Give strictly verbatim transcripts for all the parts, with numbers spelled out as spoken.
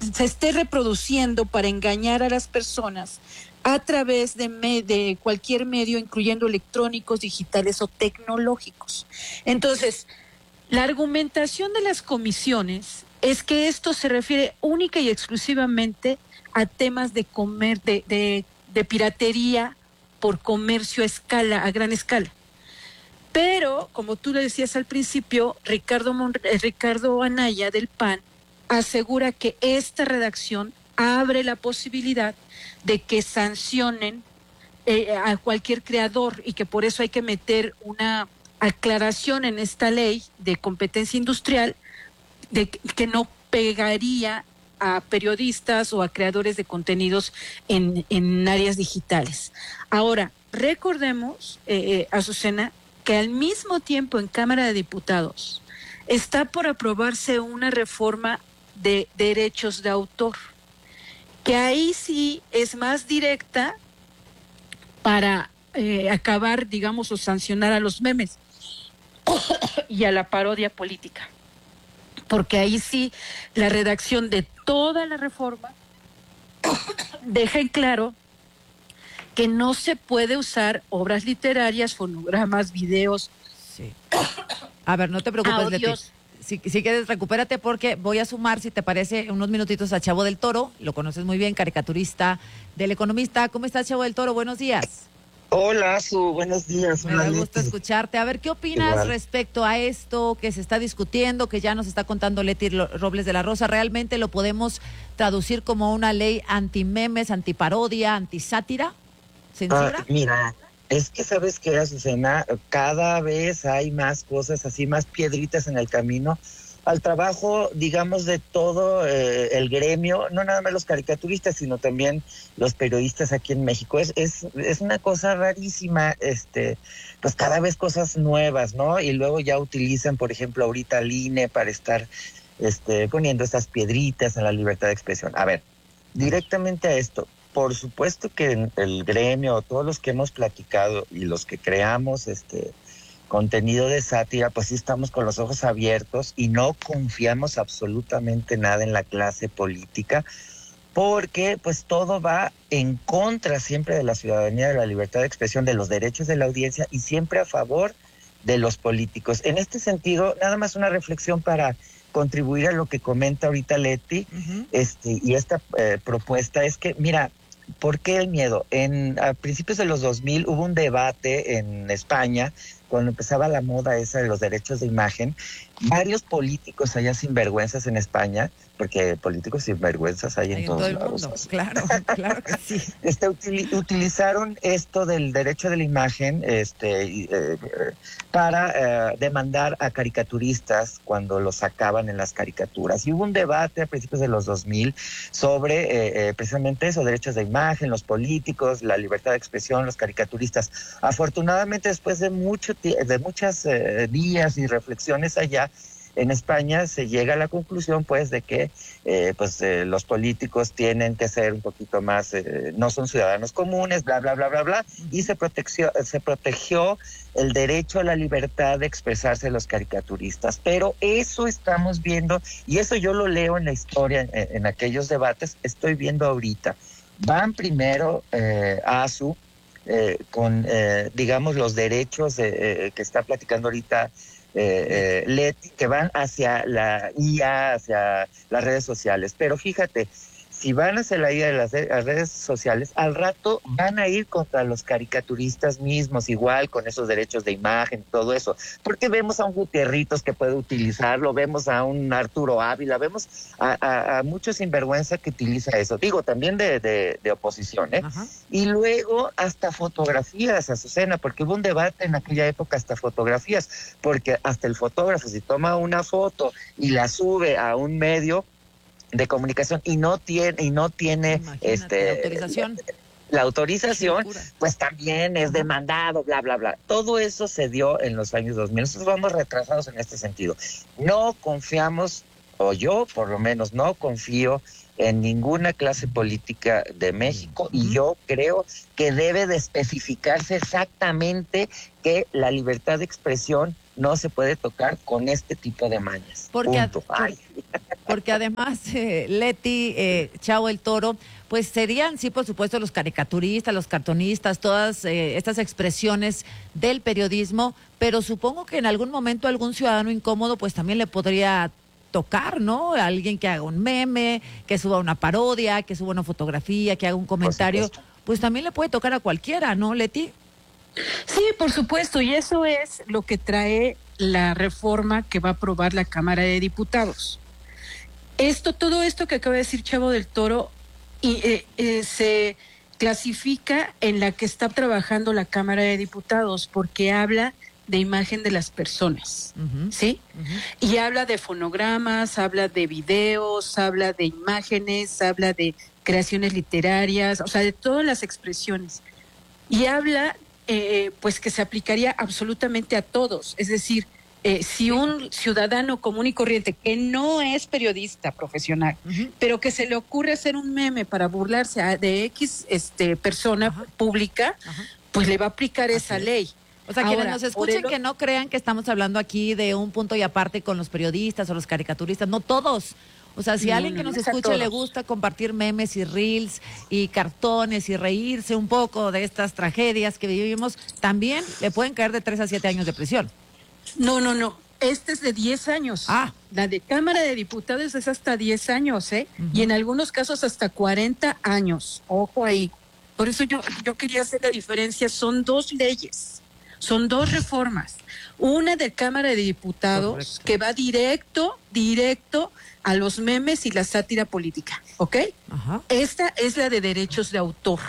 se esté reproduciendo para engañar a las personas a través de, me, de cualquier medio, incluyendo electrónicos, digitales o tecnológicos. Entonces, la argumentación de las comisiones es que esto se refiere única y exclusivamente a temas de comer, de, de, de piratería por comercio a escala, a gran escala. Pero, como tú le decías al principio, Ricardo, Mon, Ricardo Anaya del P A N asegura que esta redacción abre la posibilidad de que sancionen eh, a cualquier creador y que por eso hay que meter una aclaración en esta ley de competencia industrial de que no pegaría a periodistas o a creadores de contenidos en, en áreas digitales. Ahora, recordemos, eh, Azucena, que al mismo tiempo en Cámara de Diputados está por aprobarse una reforma de derechos de autor, que ahí sí es más directa para eh, acabar, digamos, o sancionar a los memes y a la parodia política. Porque ahí sí la redacción de toda la reforma deja en claro que no se puede usar obras literarias, fonogramas, videos. Sí. A ver, no te preocupes, Leti. Si, si quieres, recupérate porque voy a sumar, si te parece, unos minutitos a Chavo del Toro. Lo conoces muy bien, caricaturista del Economista. ¿Cómo estás, Chavo del Toro? Buenos días. Hola, Su, buenos días. Me da gusto escucharte. A ver, ¿qué opinas Igual. respecto a esto que se está discutiendo, que ya nos está contando Leti Robles de la Rosa? ¿Realmente lo podemos traducir como una ley anti-memes, anti-parodia, anti-sátira? ¿Censura? Ah, mira, es que sabes que, Azucena, cada vez hay más cosas así, más piedritas en el camino al trabajo, digamos, de todo eh, el gremio, no nada más los caricaturistas, sino también los periodistas aquí en México. Es, es, es una cosa rarísima, este, pues cada vez cosas nuevas, ¿no? Y luego ya utilizan, por ejemplo, ahorita el I N E para estar este, poniendo estas piedritas en la libertad de expresión. A ver, directamente a esto. Por supuesto que el gremio, todos los que hemos platicado y los que creamos este contenido de sátira, pues sí estamos con los ojos abiertos y no confiamos absolutamente nada en la clase política, porque pues todo va en contra siempre de la ciudadanía, de la libertad de expresión, de los derechos de la audiencia y siempre a favor de los políticos. En este sentido, nada más una reflexión para contribuir a lo que comenta ahorita Leti, uh-huh. este, y esta eh, propuesta es que, mira, ¿por qué el miedo? En, a principios de los dos mil hubo un debate en España, cuando empezaba la moda esa de los derechos de imagen, varios políticos allá sinvergüenzas en España, porque políticos sinvergüenzas hay en, en todos todo el lados. Mundo. Claro, claro que sí. Este, util, utilizaron esto del derecho de la imagen este, eh, para eh, demandar a caricaturistas cuando los sacaban en las caricaturas. Y hubo un debate a principios de los dos mil sobre eh, eh, precisamente eso, derechos de imagen, los políticos, la libertad de expresión, los caricaturistas. Afortunadamente, después de mucho de muchas eh, días y reflexiones allá en España, se llega a la conclusión pues de que eh, pues eh, los políticos tienen que ser un poquito más, eh, no son ciudadanos comunes, bla bla bla bla bla, y se protegió, se protegió el derecho a la libertad de expresarse de los caricaturistas. Pero eso estamos viendo, y eso yo lo leo en la historia, en, en aquellos debates, estoy viendo ahorita. Van primero eh, a su Eh, con, eh, digamos, los derechos eh, eh, que está platicando ahorita eh, eh, Leti, que van hacia la I A, hacia las redes sociales. Pero fíjate, si van hacia la I A de las, de las redes sociales, al rato van a ir contra los caricaturistas mismos, igual con esos derechos de imagen, todo eso. Porque vemos a un Gutierritos que puede utilizarlo, vemos a un Arturo Ávila, vemos a, a, a muchos sinvergüenza que utiliza eso. Digo, también de, de, de oposición, ¿eh? Ajá. Y luego hasta fotografías, Azucena, porque hubo un debate en aquella época hasta fotografías, porque hasta el fotógrafo, si toma una foto y la sube a un medio de comunicación y no tiene y no tiene Imagínate, este la autorización la autorización pues también es demandado, bla bla bla. Todo eso se dio en los años dos mil. Nosotros vamos retrasados en este sentido. No confiamos, o yo por lo menos no confío en ninguna clase política de México, y yo creo que debe de especificarse exactamente que la libertad de expresión no se puede tocar con este tipo de mañas. Porque, Punto. Ay. porque además eh, Leti, eh, Chavo el Toro, pues serían, sí, por supuesto, los caricaturistas, los cartonistas, todas eh, estas expresiones del periodismo, pero supongo que en algún momento algún ciudadano incómodo pues también le podría tocar, ¿no? Alguien que haga un meme, que suba una parodia, que suba una fotografía, que haga un comentario, pues también le puede tocar a cualquiera, ¿no, Leti? Sí, por supuesto, y eso es lo que trae la reforma que va a aprobar la Cámara de Diputados. Esto, todo esto que acaba de decir Chavo del Toro, y, eh, eh, se clasifica en la que está trabajando la Cámara de Diputados, porque habla de imagen de las personas, uh-huh. ¿sí? Uh-huh. Y habla de fonogramas, habla de videos, habla de imágenes, habla de creaciones literarias, o sea, de todas las expresiones. Y habla, eh, pues, que se aplicaría absolutamente a todos. Es decir, eh, si un ciudadano común y corriente, que no es periodista profesional, uh-huh. pero que se le ocurre hacer un meme para burlarse a, de X este, persona uh-huh. pública, uh-huh. pues le va a aplicar Así esa es. ley. O sea, quienes nos escuchen que no crean que estamos hablando aquí de un punto y aparte con los periodistas o los caricaturistas, no todos. O sea, si a alguien que nos escuche le gusta compartir memes y reels y cartones y reírse un poco de estas tragedias que vivimos, también le pueden caer de tres a siete años de prisión. No, no, no. Este es de diez años. Ah. La de Cámara de Diputados es hasta diez años, ¿eh? Uh-huh. Y en algunos casos hasta cuarenta años. Ojo ahí. Por eso yo, yo quería hacer la diferencia. Son dos leyes. Son dos reformas. Una de Cámara de Diputados Correcto. Que va directo, directo a los memes y la sátira política, ¿ok? Ajá. Esta es la de derechos de autor.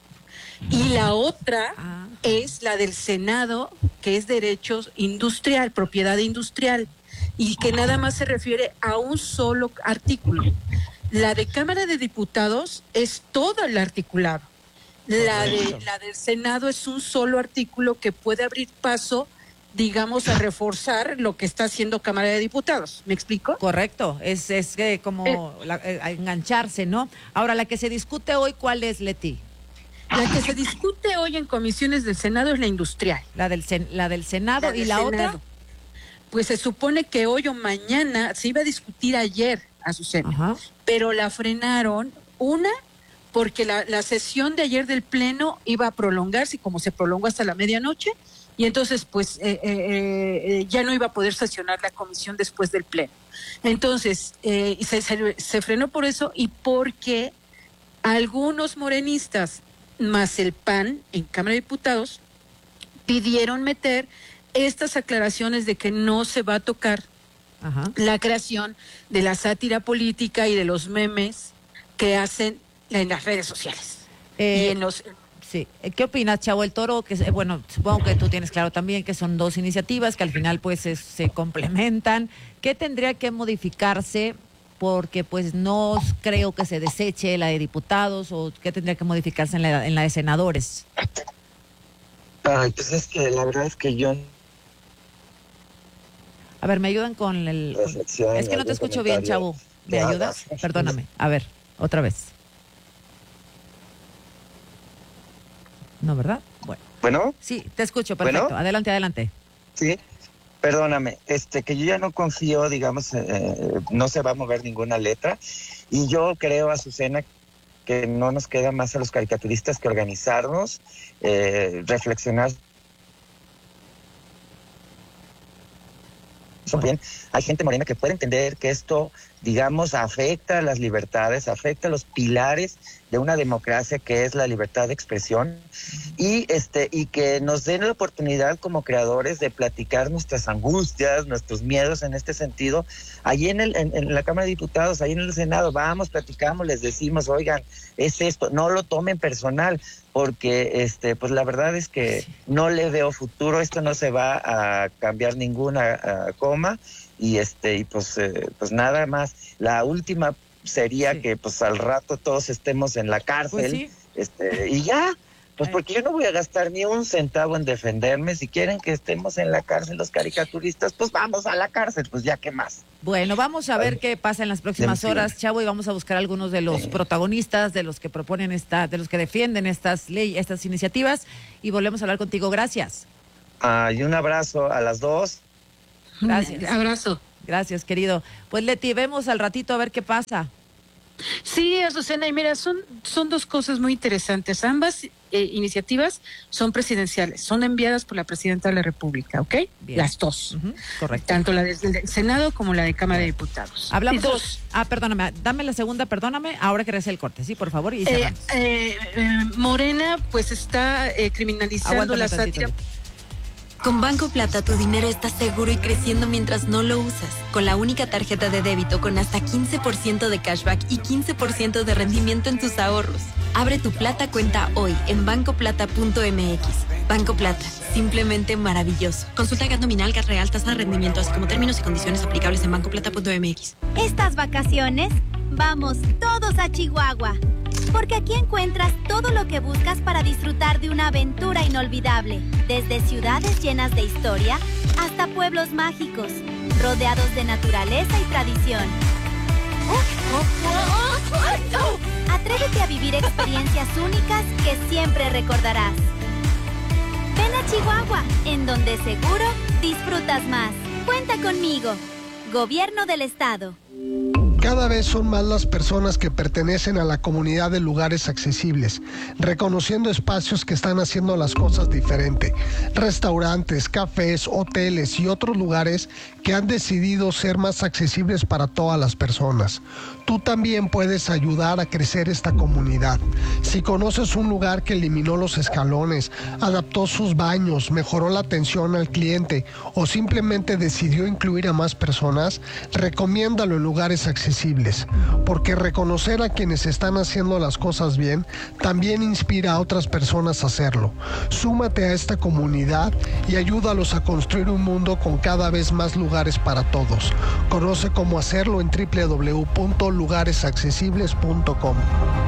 Y la otra ah. es la del Senado, que es derechos industrial, propiedad industrial, y que nada más se refiere a un solo artículo. La de Cámara de Diputados es todo el articulado. La de la del Senado es un solo artículo que puede abrir paso, digamos, a reforzar lo que está haciendo Cámara de Diputados. ¿Me explico? Correcto, es, es eh, como eh, la, eh, engancharse, ¿no? Ahora, la que se discute hoy, ¿cuál es, Leti? La que se discute hoy en comisiones del Senado es la industrial. La del, sen, la del Senado la y la Senado. Otra. Pues se supone que hoy o mañana, se iba a discutir ayer, Azucena, Ajá. pero la frenaron, una, porque la, la sesión de ayer del Pleno iba a prolongarse, y como se prolongó hasta la medianoche, y entonces pues eh, eh, eh, ya no iba a poder sesionar la comisión después del Pleno. Entonces, eh, se, se, se frenó por eso y porque algunos morenistas, más el P A N en Cámara de Diputados, pidieron meter estas aclaraciones de que no se va a tocar Ajá. la creación de la sátira política y de los memes que hacen en las redes sociales. Eh, y en los... Sí. ¿Qué opinas, Chavo el Toro? Que bueno, supongo que tú tienes claro también que son dos iniciativas que al final pues es, se complementan. ¿Qué tendría que modificarse? Porque pues no creo que se deseche la de diputados, o qué tendría que modificarse en la, en la de senadores. Ay, pues es que la verdad es que yo... A ver, ¿me ayudan con el...? Con... Es que no te escucho bien, Chavo. ¿Me ayudas? Perdóname. A ver, otra vez. No, ¿verdad? Bueno. ¿Bueno? Sí, te escucho, perfecto. ¿Bueno? Adelante, adelante. Sí, perdóname, este, que yo ya no confío, digamos, eh, no se va a mover ninguna letra, y yo creo, Azucena, que no nos queda más a los caricaturistas que organizarnos, eh, reflexionar. Bien, hay gente morena que puede entender que esto, digamos, afecta a las libertades, afecta a los pilares de una democracia que es la libertad de expresión, y este y que nos den la oportunidad como creadores de platicar nuestras angustias, nuestros miedos en este sentido, allí en, el, en, en la Cámara de Diputados, ahí en el Senado, vamos, platicamos, les decimos, oigan, es esto, no lo tomen personal, porque este pues la verdad es que no le veo futuro, esto no se va a cambiar ninguna uh, coma, y este y pues eh, pues nada más. La última sería sí. que pues al rato todos estemos en la cárcel, pues sí. este y ya, pues porque yo no voy a gastar ni un centavo en defenderme. Si quieren que estemos en la cárcel los caricaturistas, pues vamos a la cárcel, pues ya, ¿qué más? Bueno, vamos a ver Ay. qué pasa en las próximas horas, Chavo, y vamos a buscar algunos de los sí. protagonistas, de los que proponen esta, de los que defienden estas leyes, estas iniciativas, y volvemos a hablar contigo. Gracias. Ah, y un abrazo a las dos. Gracias. Abrazo. Gracias, querido. Pues Leti, vemos al ratito a ver qué pasa. Sí, Azucena, y mira, son, son dos cosas muy interesantes. Ambas eh, iniciativas son presidenciales, son enviadas por la Presidenta de la República, ¿ok? Bien. Las dos. Uh-huh, correcto. Tanto la del Senado como la de Cámara de Diputados. Hablamos. Y dos. Ah, perdóname, dame la segunda, perdóname, ahora que regrese el corte, sí, por favor, y eh, eh, eh, Morena, pues está eh, criminalizando Aguántame la tantito, sátira. Leti. Con Banco Plata tu dinero está seguro y creciendo mientras no lo usas. Con la única tarjeta de débito con hasta quince por ciento de cashback y quince por ciento de rendimiento en tus ahorros. Abre tu Plata cuenta hoy en banco plata punto m x. Banco Plata, simplemente maravilloso. Consulta gas nominal, gas real, tasa de rendimiento, así como términos y condiciones aplicables en banco plata punto m x. Estas vacaciones, vamos todos a Chihuahua. Porque aquí encuentras todo lo que buscas para disfrutar de una aventura inolvidable. Desde ciudades llenas de historia hasta pueblos mágicos, rodeados de naturaleza y tradición. Atrévete a vivir experiencias únicas que siempre recordarás. Ven a Chihuahua, en donde seguro disfrutas más. Cuenta conmigo. Gobierno del Estado. Cada vez son más las personas que pertenecen a la comunidad de lugares accesibles, reconociendo espacios que están haciendo las cosas diferente. Restaurantes, cafés, hoteles y otros lugares que han decidido ser más accesibles para todas las personas. Tú también puedes ayudar a crecer esta comunidad. Si conoces un lugar que eliminó los escalones, adaptó sus baños, mejoró la atención al cliente o simplemente decidió incluir a más personas, recomiéndalo en lugares accesibles, porque reconocer a quienes están haciendo las cosas bien también inspira a otras personas a hacerlo. Súmate a esta comunidad y ayúdalos a construir un mundo con cada vez más lugares para todos. Conoce cómo hacerlo en doble u doble u doble u punto lugares accesibles punto com.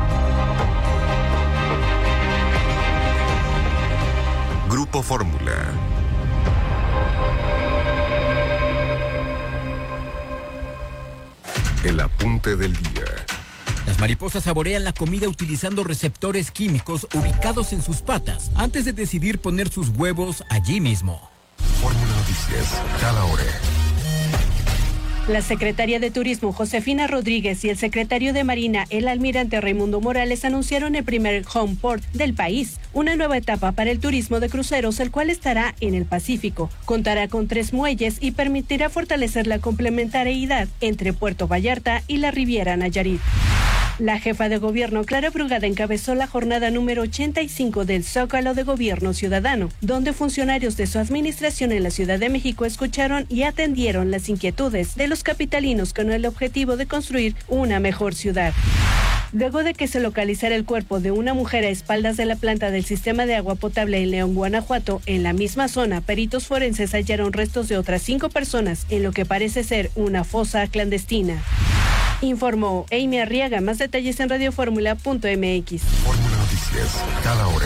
Grupo Fórmula. El apunte del día. Las mariposas saborean la comida utilizando receptores químicos ubicados en sus patas antes de decidir poner sus huevos allí mismo. Fórmula Noticias, cada hora. La secretaria de Turismo, Josefina Rodríguez, y el secretario de Marina, el almirante Raimundo Morales, anunciaron el primer home port del país, una nueva etapa para el turismo de cruceros, el cual estará en el Pacífico. Contará con tres muelles y permitirá fortalecer la complementariedad entre Puerto Vallarta y la Riviera Nayarit. La jefa de gobierno, Clara Brugada, encabezó la jornada número ochenta y cinco del Zócalo de Gobierno Ciudadano, donde funcionarios de su administración en la Ciudad de México escucharon y atendieron las inquietudes de los capitalinos con el objetivo de construir una mejor ciudad. Luego de que se localizara el cuerpo de una mujer a espaldas de la planta del sistema de agua potable en León, Guanajuato, en la misma zona, peritos forenses hallaron restos de otras cinco personas en lo que parece ser una fosa clandestina. Informó Amy Arriaga. Más detalles en radio fórmula punto m x. Fórmula Noticias, cada hora.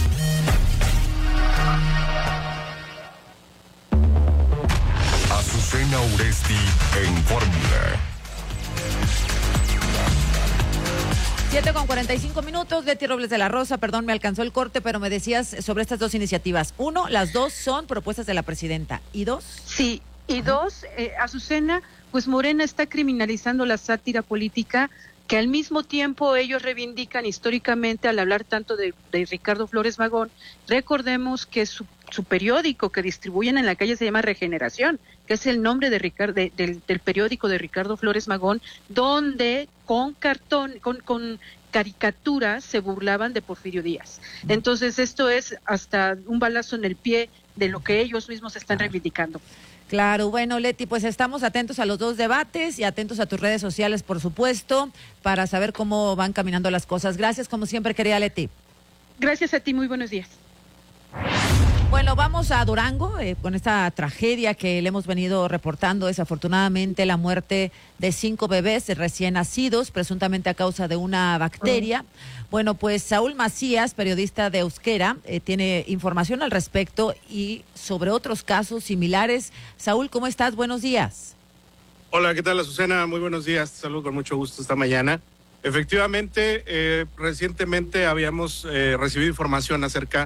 Azucena Uresti en Fórmula. siete con cuarenta y cinco minutos, Leti Robles de la Rosa, perdón, me alcanzó el corte, pero me decías sobre estas dos iniciativas. Uno, las dos son propuestas de la presidenta. ¿Y dos? Sí, y Ajá. dos, eh, Azucena, pues Morena está criminalizando la sátira política que al mismo tiempo ellos reivindican históricamente al hablar tanto de, de Ricardo Flores Magón. Recordemos que su, su periódico que distribuyen en la calle se llama Regeneración, que es el nombre de Ricardo, de, del, del periódico de Ricardo Flores Magón, donde con cartón, con, con caricaturas se burlaban de Porfirio Díaz. Entonces esto es hasta un balazo en el pie de lo que ellos mismos están reivindicando. Claro, bueno, Leti, pues estamos atentos a los dos debates y atentos a tus redes sociales, por supuesto, para saber cómo van caminando las cosas. Gracias, como siempre, querida Leti. Gracias a ti, muy buenos días. Bueno, vamos a Durango eh, con esta tragedia que le hemos venido reportando, desafortunadamente la muerte de cinco bebés recién nacidos, presuntamente a causa de una bacteria. Bueno, pues Saúl Macías, periodista de Euskera, eh, tiene información al respecto y sobre otros casos similares. Saúl, ¿cómo estás? Buenos días. Hola, ¿qué tal, Azucena? Muy buenos días. Saludos con mucho gusto esta mañana. Efectivamente, eh, recientemente habíamos eh, recibido información acerca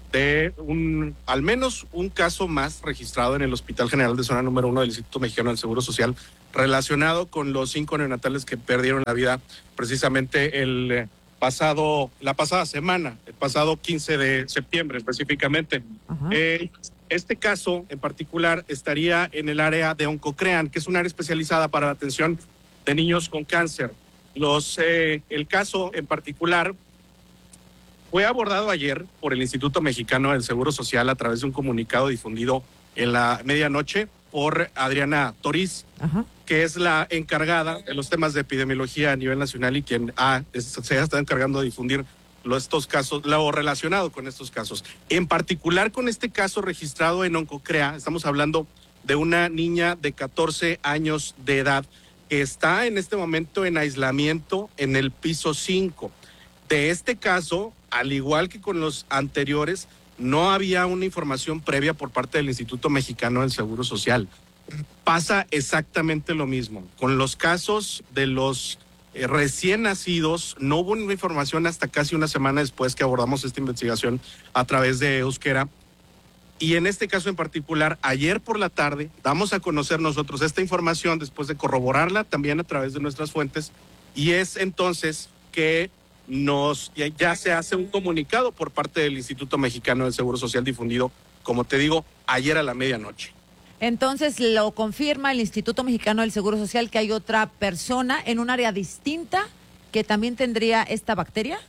de un, al menos un caso más registrado en el Hospital General de Zona número uno del Instituto Mexicano del Seguro Social, relacionado con los cinco neonatales que perdieron la vida precisamente el pasado, la pasada semana, el pasado quince de septiembre específicamente. Eh, este caso en particular estaría en el área de Oncocrean, que es un área especializada para la atención de niños con cáncer. Los, eh, el caso en particular fue abordado ayer por el Instituto Mexicano del Seguro Social a través de un comunicado difundido en la medianoche por Adriana Toriz, Ajá. que es la encargada de los temas de epidemiología a nivel nacional y quien ha, se ha estado encargando de difundir los, estos casos, lo relacionado con estos casos. En particular con este caso registrado en Oncocrea, estamos hablando de una niña de catorce años de edad que está en este momento en aislamiento en el piso cinco. De este caso, al igual que con los anteriores, no había una información previa por parte del Instituto Mexicano del Seguro Social. Pasa exactamente lo mismo. Con los casos de los eh, recién nacidos, no hubo una información hasta casi una semana después que abordamos esta investigación a través de Euskera. Y en este caso en particular, ayer por la tarde, damos a conocer nosotros esta información después de corroborarla también a través de nuestras fuentes, y es entonces que nos ya, ya se hace un comunicado por parte del Instituto Mexicano del Seguro Social difundido, como te digo, ayer a la medianoche. Entonces lo confirma el Instituto Mexicano del Seguro Social que hay otra persona en un área distinta que también tendría esta bacteria.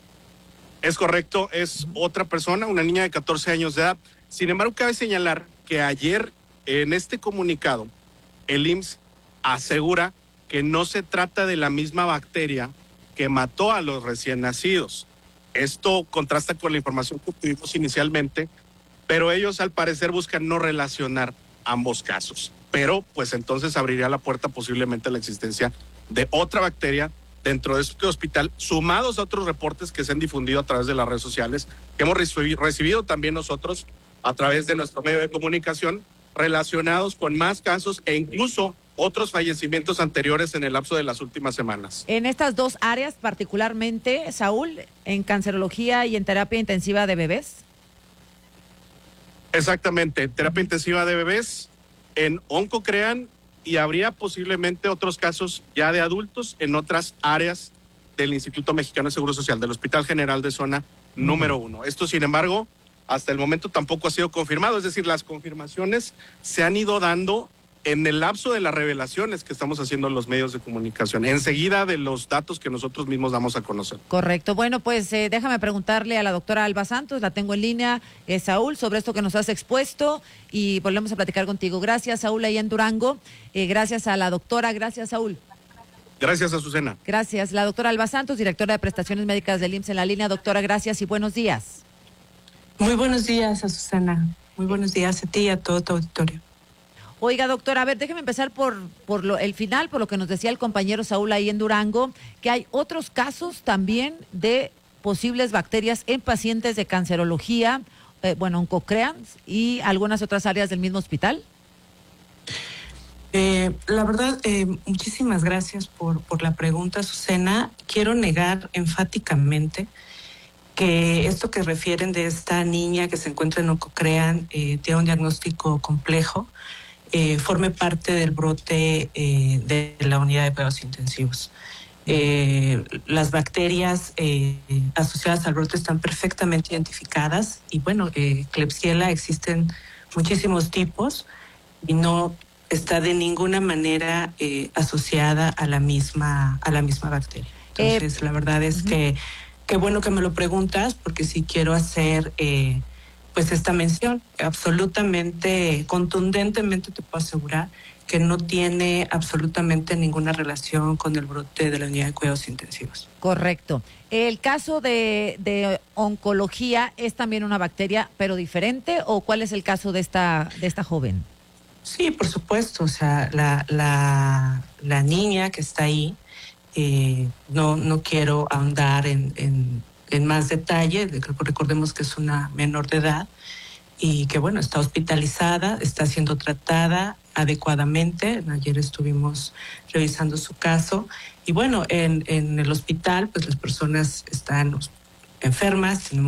Es correcto, es otra persona, una niña de catorce años de edad. Sin embargo, cabe señalar que ayer en este comunicado el I M S S asegura que no se trata de la misma bacteria que mató a los recién nacidos. Esto contrasta con la información que tuvimos inicialmente, pero ellos al parecer buscan no relacionar ambos casos. Pero pues entonces abriría la puerta posiblemente a la existencia de otra bacteria dentro de este hospital, sumados a otros reportes que se han difundido a través de las redes sociales, que hemos recibido también nosotros a través de nuestro medio de comunicación, relacionados con más casos e incluso otros fallecimientos anteriores en el lapso de las últimas semanas. En estas dos áreas particularmente, Saúl, en cancerología y en terapia intensiva de bebés. Exactamente, terapia intensiva de bebés, en Oncocrean, y habría posiblemente otros casos ya de adultos en otras áreas del Instituto Mexicano de Seguro Social, del Hospital General de Zona número uno. Esto, sin embargo, hasta el momento tampoco ha sido confirmado, es decir, las confirmaciones se han ido dando en el lapso de las revelaciones que estamos haciendo en los medios de comunicación, enseguida de los datos que nosotros mismos damos a conocer. Correcto. Bueno, pues eh, déjame preguntarle a la doctora Alba Santos, la tengo en línea, eh, Saúl, sobre esto que nos has expuesto y volvemos a platicar contigo. Gracias, Saúl, ahí en Durango. Eh, gracias a la doctora. Gracias, Saúl. Gracias, Azucena. Gracias. La doctora Alba Santos, directora de prestaciones médicas del I M S S en la línea. Doctora, gracias y buenos días. Muy buenos días, Azucena. Muy buenos días a ti y a todo tu auditorio. Oiga, doctora, a ver, déjeme empezar por, por lo, el final, por lo que nos decía el compañero Saúl ahí en Durango, que hay otros casos también de posibles bacterias en pacientes de cancerología, eh, bueno, Oncocrean y algunas otras áreas del mismo hospital. Eh, la verdad, eh, muchísimas gracias por, por la pregunta, Azucena. Quiero negar enfáticamente que esto que refieren de esta niña que se encuentra en Oncocrean eh, tiene un diagnóstico complejo. Eh, forme parte del brote eh, de la unidad de cuidados intensivos. Eh, las bacterias eh, asociadas al brote están perfectamente identificadas y bueno, eh, Klebsiella existen muchísimos tipos y no está de ninguna manera eh, asociada a la misma a la misma bacteria. Entonces, eh, la verdad es uh-huh. que qué bueno que me lo preguntas porque sí quiero hacer eh, pues esta mención, absolutamente, contundentemente te puedo asegurar que no tiene absolutamente ninguna relación con el brote de la unidad de cuidados intensivos. Correcto. ¿El caso de, de oncología es también una bacteria, pero diferente, o cuál es el caso de esta, de esta joven? Sí, por supuesto, o sea, la, la, la niña que está ahí, eh, no, no quiero ahondar en... en en más detalle, recordemos que es una menor de edad y que bueno, está hospitalizada, está siendo tratada adecuadamente. Ayer estuvimos revisando su caso y bueno, en, en el hospital pues las personas están enfermas, tenemos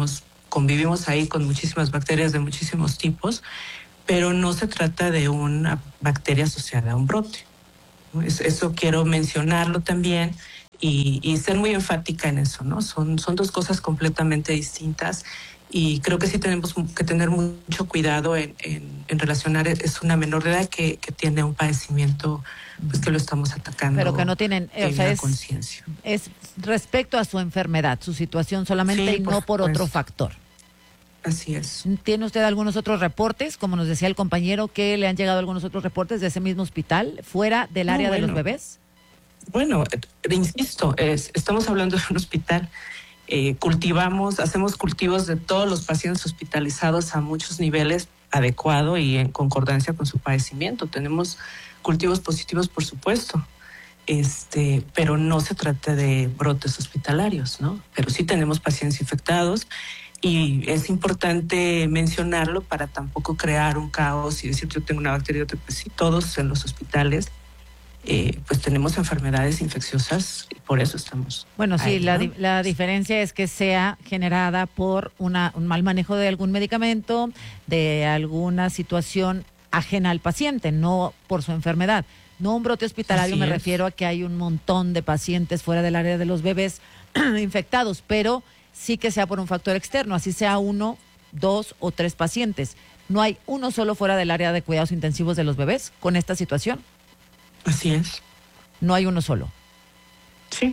convivimos ahí con muchísimas bacterias de muchísimos tipos, pero no se trata de una bacteria asociada a un brote. Eso quiero mencionarlo también y, y ser muy enfática en eso, ¿no? Son, son dos cosas completamente distintas y creo que sí tenemos que tener mucho cuidado en, en, en relacionar. Es una menor de edad que, que tiene un padecimiento, pues que lo estamos atacando. Pero que no tienen, en o sea, la es, conciencia. Es respecto a su enfermedad, su situación solamente, Sí, y por no por supuesto. otro factor. Así es. ¿Tiene usted algunos otros reportes, como nos decía el compañero, que le han llegado algunos otros reportes de ese mismo hospital, fuera del No, área de bueno. los bebés? Bueno, eh, insisto, es, estamos hablando de un hospital. Eh, cultivamos, hacemos cultivos de todos los pacientes hospitalizados a muchos niveles adecuado y en concordancia con su padecimiento. Tenemos cultivos positivos, por supuesto, este, pero no se trata de brotes hospitalarios, ¿no? Pero sí tenemos pacientes infectados. Y es importante mencionarlo para tampoco crear un caos y decir yo tengo una bacteria, pues sí, todos en los hospitales eh, pues tenemos enfermedades infecciosas y por eso estamos. Bueno, sí, ahí, la, ¿no? di- la diferencia es que sea generada por una, un mal manejo de algún medicamento, de alguna situación ajena al paciente, no por su enfermedad. No un brote hospitalario, Así me es. refiero a que hay un montón de pacientes fuera del área de los bebés infectados, pero sí que sea por un factor externo, así sea uno, dos o tres pacientes. ¿No hay uno solo fuera del área de cuidados intensivos de los bebés con esta situación? Así es. No hay uno solo. Sí.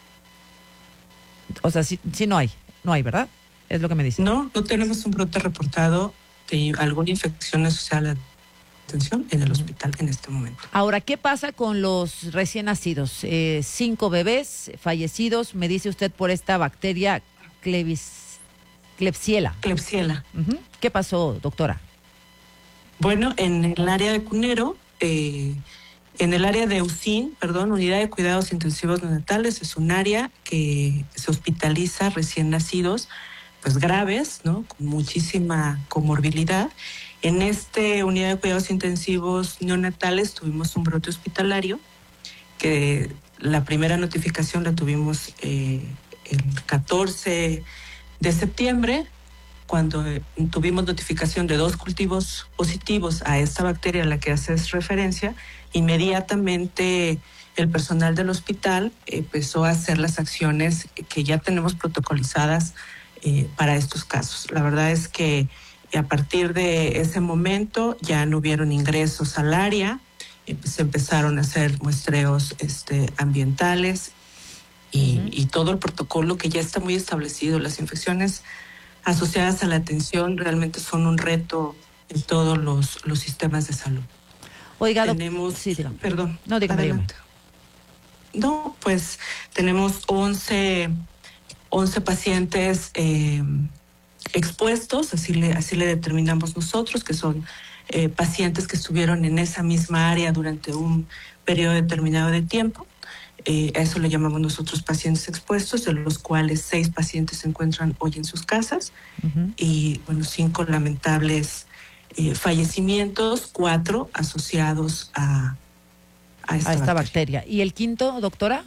O sea, sí, sí no hay, no hay, ¿verdad? Es lo que me dice. No, no tenemos un brote reportado de alguna infección asociada a la atención en el hospital en este momento. Ahora, ¿qué pasa con los recién nacidos? Eh, cinco bebés fallecidos, me dice usted, por esta bacteria Clevis, Klebsiella. Klebsiella. Ujú. ¿Qué pasó, doctora? Bueno, en el área de Cunero, eh, en el área de U C I N, perdón, Unidad de Cuidados Intensivos Neonatales, es un área que se hospitaliza recién nacidos, pues graves, ¿no? Con muchísima comorbilidad. En esta unidad de cuidados intensivos neonatales tuvimos un brote hospitalario, que la primera notificación la tuvimos eh, el catorce de septiembre, cuando eh, tuvimos notificación de dos cultivos positivos a esta bacteria a la que haces referencia. Inmediatamente el personal del hospital empezó a hacer las acciones que ya tenemos protocolizadas eh, para estos casos. La verdad es que a partir de ese momento ya no hubieron ingresos al área, eh, se empezaron a hacer muestreos este, ambientales y, uh-huh. y todo el protocolo que ya está muy establecido. Las infecciones asociadas a la atención realmente son un reto en todos los, los sistemas de salud. Oiga, tenemos, sí, dígame. Perdón. No, dígame, dígame. No, pues tenemos once, once pacientes eh, expuestos, así le, así le determinamos nosotros, que son eh, pacientes que estuvieron en esa misma área durante un periodo determinado de tiempo. Eh, a eso le llamamos nosotros pacientes expuestos, de los cuales seis pacientes se encuentran hoy en sus casas uh-huh. y bueno, cinco lamentables eh, fallecimientos, cuatro asociados a, a esta, a esta bacteria. bacteria. ¿Y el quinto, doctora?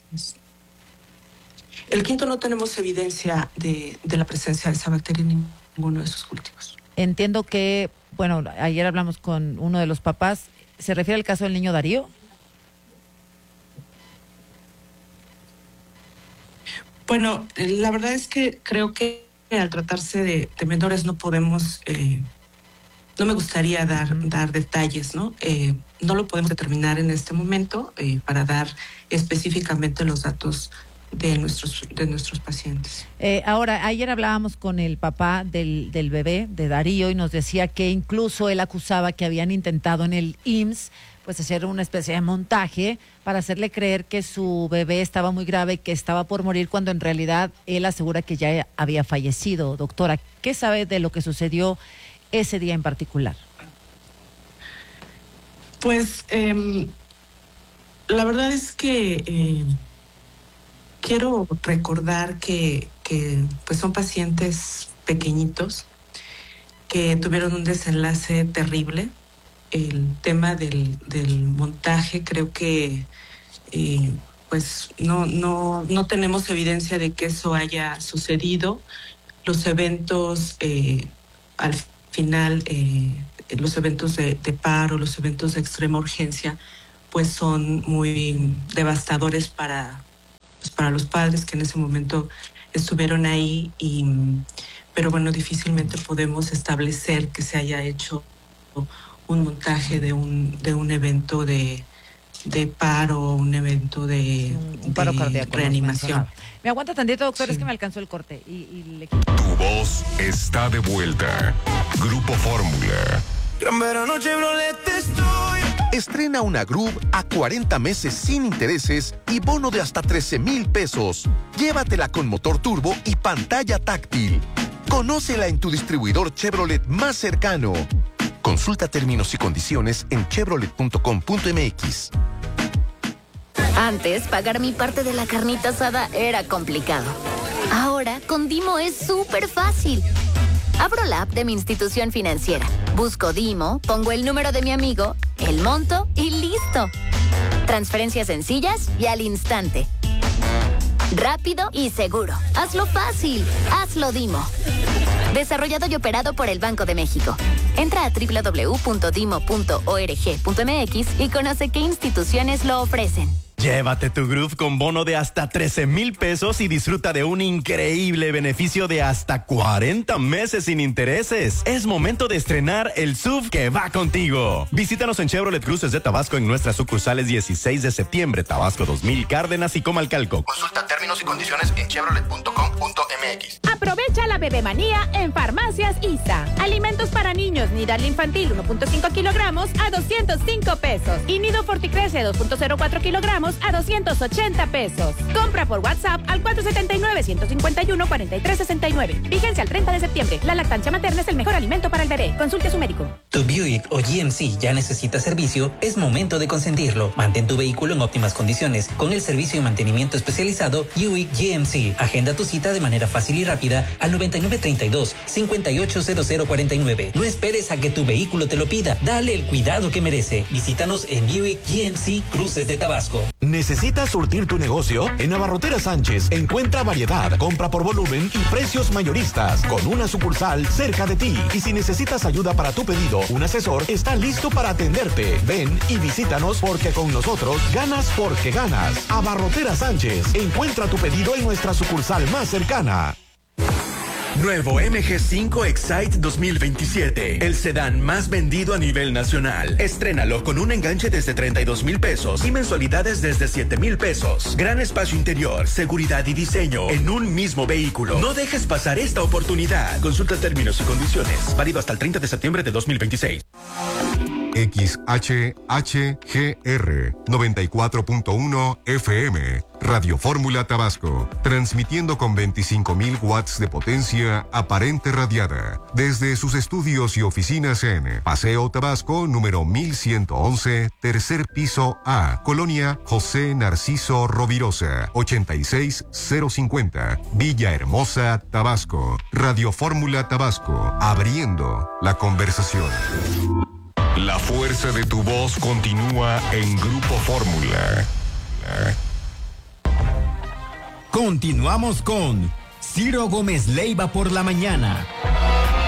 El quinto no tenemos evidencia de, de la presencia de esa bacteria en ninguno de esos cultivos. Entiendo que, bueno, ayer hablamos con uno de los papás, ¿se refiere al caso del niño Darío? Bueno, la verdad es que creo que al tratarse de, de menores no podemos, eh, no me gustaría dar, uh-huh. dar detalles, ¿no? Eh, no lo podemos determinar en este momento eh, para dar específicamente los datos de nuestros, de nuestros pacientes. Eh, ahora, ayer hablábamos con el papá del, del bebé, de Darío, y nos decía que incluso él acusaba que habían intentado en el I M S S pues hacer una especie de montaje para hacerle creer que su bebé estaba muy grave y que estaba por morir, cuando en realidad él asegura que ya había fallecido. Doctora, ¿qué sabe de lo que sucedió ese día en particular? Pues eh, la verdad es que eh, quiero recordar que, que pues son pacientes pequeñitos que tuvieron un desenlace terrible. El tema del, del montaje, creo que eh, pues no, no, no tenemos evidencia de que eso haya sucedido. los eventos eh, al final, eh, los eventos de, de paro, los eventos de extrema urgencia, pues son muy devastadores para, pues para los padres que en ese momento estuvieron ahí, y, pero bueno, difícilmente podemos establecer que se haya hecho un montaje de un, de un evento de, de paro, un evento de, un paro de cardíaco, reanimación. Me aguanta tantito, doctor, sí. Es que me alcanzó el corte. Y, y le... Tu voz está de vuelta. Grupo Fórmula. Gran verano Chevrolet estoy. Estrena una Groove a cuarenta meses sin intereses y bono de hasta trece mil pesos. Llévatela con motor turbo y pantalla táctil. Conócela en tu distribuidor Chevrolet más cercano. Consulta términos y condiciones en chevrolet punto com punto m x. Antes, pagar mi parte de la carnita asada era complicado. Ahora, con Dimo es súper fácil. Abro la app de mi institución financiera, busco Dimo, pongo el número de mi amigo, el monto y listo. Transferencias sencillas y al instante. Rápido y seguro. Hazlo fácil. Hazlo Dimo. Desarrollado y operado por el Banco de México. Entra a doble u doble u doble u punto dimo punto org punto m x y conoce qué instituciones lo ofrecen. Llévate tu Groove con bono de hasta trece mil pesos y disfruta de un increíble beneficio de hasta cuarenta meses sin intereses. Es momento de estrenar el S U V que va contigo. Visítanos en Chevrolet Cruces de Tabasco en nuestras sucursales dieciséis de septiembre, Tabasco dos mil, Cárdenas y Comalcalco. Consulta términos y condiciones en chevrolet punto com punto m x. Aprovecha la bebemanía en Farmacias I S A. Alimentos para niños, Nidal infantil uno punto cinco kilogramos a doscientos cinco pesos. Y Nido Forticrece dos punto cero cuatro kilogramos a doscientos ochenta pesos. Compra por WhatsApp al cuatro siete nueve, uno cinco uno, cuatro tres seis nueve. Vigencia al treinta de septiembre. La lactancia materna es el mejor alimento para el bebé. Consulte a su médico. Tu Buick o G M C ya necesita servicio. Es momento de consentirlo. Mantén tu vehículo en óptimas condiciones con el servicio y mantenimiento especializado Buick G M C. Agenda tu cita de manera fácil y rápida al noventa y nueve treinta y dos, cincuenta y ocho cero cero cuarenta y nueve. No esperes a que tu vehículo te lo pida. Dale el cuidado que merece. Visítanos en Buick G M C Cruces de Tabasco. ¿Necesitas surtir tu negocio? En Abarroteras Sánchez encuentra variedad, compra por volumen y precios mayoristas con una sucursal cerca de ti. Y si necesitas ayuda para tu pedido, un asesor está listo para atenderte. Ven y visítanos porque con nosotros ganas porque ganas. Abarroteras Sánchez, encuentra tu pedido en nuestra sucursal más cercana. Nuevo M G cinco Excite dos mil veintisiete, el sedán más vendido a nivel nacional. Estrénalo con un enganche desde treinta y dos mil pesos y mensualidades desde siete mil pesos. Gran espacio interior, seguridad y diseño en un mismo vehículo. No dejes pasar esta oportunidad. Consulta términos y condiciones. Válido hasta el treinta de septiembre de dos mil veintiséis. X H H G R noventa y cuatro punto uno F M, Radio Fórmula Tabasco, transmitiendo con veinticinco mil watts de potencia aparente radiada, desde sus estudios y oficinas en Paseo Tabasco, número mil ciento once, tercer piso A, Colonia José Narciso Rovirosa, ochenta y seis cero cincuenta, Villahermosa, Tabasco. Radio Fórmula Tabasco, abriendo la conversación. La fuerza de tu voz continúa en Grupo Fórmula. Continuamos con Ciro Gómez Leiva por la mañana.